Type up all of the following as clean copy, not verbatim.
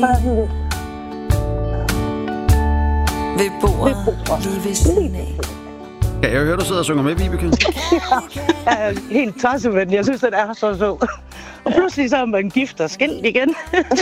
Ved bordet lige ved siden af. Ja, jeg hører, du sidder og synger med, Vibeke. Jeg er helt tosset, men jeg synes, det er så sød. Og pludselig så er man gift og skilt igen.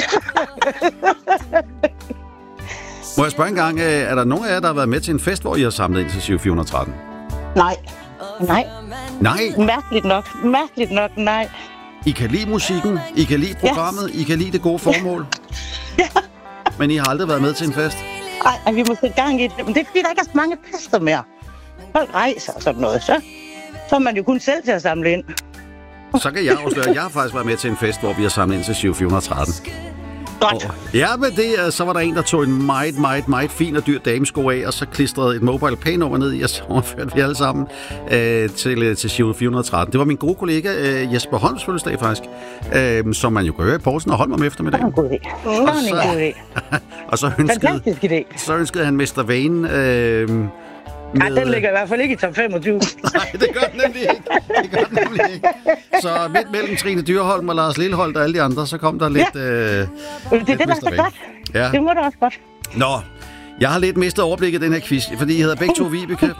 Må jeg spørge en gang, er der nogen af jer, der har været med til en fest, hvor I har samlet ind til Giro 413? Nej. Nej. Mærkeligt nok, nej. I kan lide musikken, I kan lide programmet, I kan lide det gode formål. Ja. Men I har aldrig været med til en fest? Ej, vi må sætte gang i det. Men det er fordi, der ikke er så mange fester mere. Folk rejser og sådan noget, så er man jo kun selv til at samle ind. Så kan jeg afsløre, jeg har faktisk været med til en fest, hvor vi har samlet ind til Giro 413. Godt. Ja, men det, så var der en, der tog en meget fin og dyr damesko af, og så klistrede et mobile pay-nummer ned i, og så overførte vi alle sammen til Giro 413. Det var min gode kollega Jesper Holms fødselsdag faktisk, som man jo gør i Poulsen og Holm om eftermiddagen. Det var en god idé. Og så Fantastisk idé. Så ønskede han Mester Vane. Nej, den ligger i hvert fald ikke i top 25. Nej, det gør den nemlig ikke. Så midt mellem Trine Dyrholm og Lars Lilleholdt og alle de andre, så kom der lidt... det er det, der er så godt. Ja. Det må da også godt. Nå, jeg har lidt mistet overblikket i den her quiz, fordi I hedder begge to Vibeke.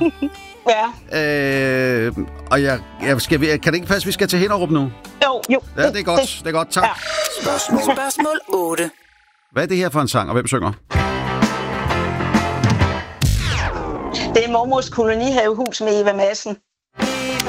Ja. Og kan det ikke passe, vi skal til Hinderup nu? Jo. Ja, det er godt. Tak. Ja. Spørgsmål 8. Hvad er det her for en sang, og hvem synger? Det er Mormors kolonihavehus med Eva Madsen.